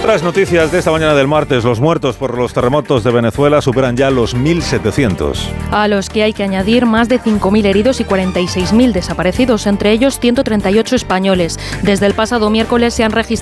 Otras noticias de esta mañana del martes. Los muertos por los terremotos de Venezuela superan ya los 1.700. A los que hay que añadir más de 5.000 heridos y 46.000 desaparecidos, entre ellos 138 españoles. Desde el pasado miércoles se han registrado